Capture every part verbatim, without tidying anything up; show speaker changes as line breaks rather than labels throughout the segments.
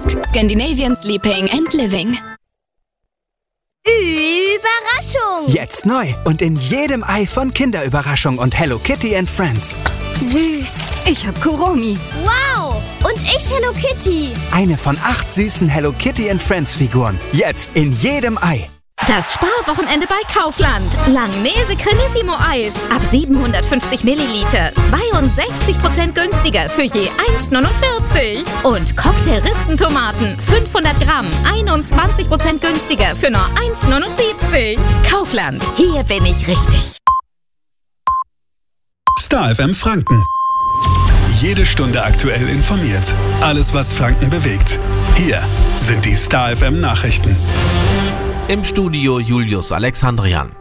Scandinavian Sleeping and Living.
Überraschung!
Jetzt neu und in jedem Ei von Kinderüberraschung und Hello Kitty and Friends.
Süß. Ich hab Kuromi.
Wow! Und ich Hello Kitty.
Eine von acht süßen Hello Kitty and Friends Figuren. Jetzt in jedem Ei.
Das Sparwochenende bei Kaufland. Langnese Cremissimo Eis. Ab siebenhundertfünfzig Milliliter. zweiundsechzig Prozent günstiger für je eins neunundvierzig. Und Cocktail-Rispentomaten. fünfhundert Gramm. einundzwanzig Prozent günstiger für nur eins neunundsiebzig. Kaufland. Hier bin ich richtig.
Star F M Franken. Jede Stunde aktuell informiert. Alles, was Franken bewegt. Hier sind die Star F M Nachrichten.
Im Studio Julius Alexandrian.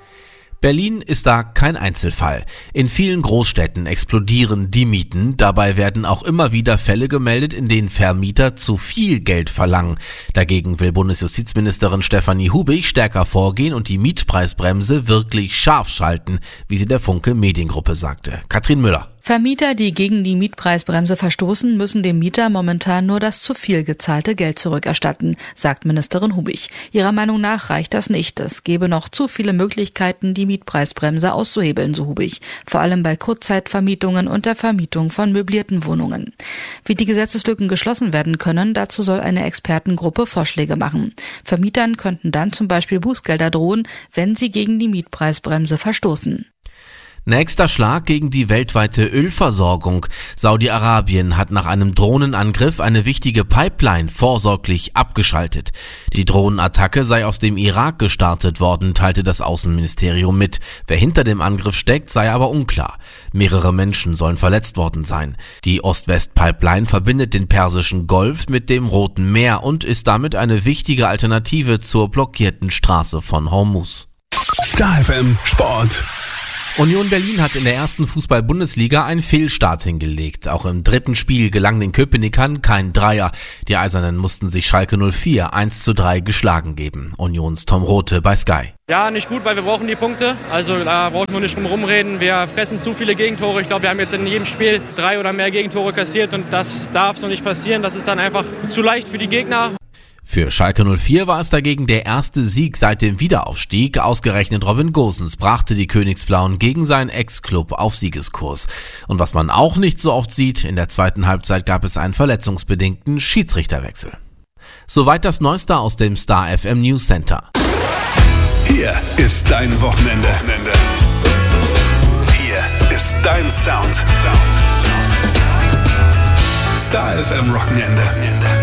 Berlin ist da kein Einzelfall. In vielen Großstädten explodieren die Mieten. Dabei werden auch immer wieder Fälle gemeldet, in denen Vermieter zu viel Geld verlangen. Dagegen will Bundesjustizministerin Stefanie Hubig stärker vorgehen und die Mietpreisbremse wirklich scharf schalten, wie sie der Funke Mediengruppe sagte. Katrin Müller.
Vermieter, die gegen die Mietpreisbremse verstoßen, müssen dem Mieter momentan nur das zu viel gezahlte Geld zurückerstatten, sagt Ministerin Hubig. Ihrer Meinung nach reicht das nicht. Es gebe noch zu viele Möglichkeiten, die Mietpreisbremse auszuhebeln, so Hubig. Vor allem bei Kurzzeitvermietungen und der Vermietung von möblierten Wohnungen. Wie die Gesetzeslücken geschlossen werden können, dazu soll eine Expertengruppe Vorschläge machen. Vermietern könnten dann zum Beispiel Bußgelder drohen, wenn sie gegen die Mietpreisbremse verstoßen.
Nächster Schlag gegen die weltweite Ölversorgung. Saudi-Arabien hat nach einem Drohnenangriff eine wichtige Pipeline vorsorglich abgeschaltet. Die Drohnenattacke sei aus dem Irak gestartet worden, teilte das Außenministerium mit. Wer hinter dem Angriff steckt, sei aber unklar. Mehrere Menschen sollen verletzt worden sein. Die Ost-West-Pipeline verbindet den Persischen Golf mit dem Roten Meer und ist damit eine wichtige Alternative zur blockierten Straße von Hormuz.
Star F M Sport.
Union Berlin hat in der ersten Fußball-Bundesliga einen Fehlstart hingelegt. Auch im dritten Spiel gelang den Köpenickern kein Dreier. Die Eisernen mussten sich Schalke null vier eins zu drei geschlagen geben. Unions Tom Rothe bei Sky.
Ja, nicht gut, weil wir brauchen die Punkte. Also da brauchen wir nicht drum rumreden. Wir fressen zu viele Gegentore. Ich glaube, wir haben jetzt in jedem Spiel drei oder mehr Gegentore kassiert und das darf so nicht passieren. Das ist dann einfach zu leicht für die Gegner.
Für Schalke null vier war es dagegen der erste Sieg seit dem Wiederaufstieg. Ausgerechnet Robin Gosens brachte die Königsblauen gegen seinen Ex-Club auf Siegeskurs. Und was man auch nicht so oft sieht, in der zweiten Halbzeit gab es einen verletzungsbedingten Schiedsrichterwechsel. Soweit das Neueste aus dem Star F M News Center.
Hier ist dein Wochenende. Hier ist dein Sound. Star F M Wochenende.